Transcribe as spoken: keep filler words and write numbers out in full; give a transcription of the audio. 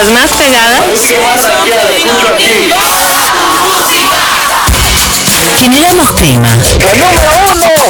las más pegadas. Generamos clima. ¡El número uno!